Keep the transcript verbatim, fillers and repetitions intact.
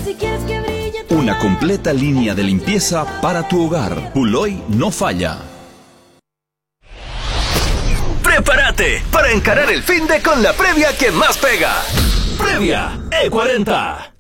Si quieres que brille tu Una completa línea de limpieza para tu hogar. Puloy no falla. Prepárate para encarar el finde con la previa que más pega. Previa E cuarenta.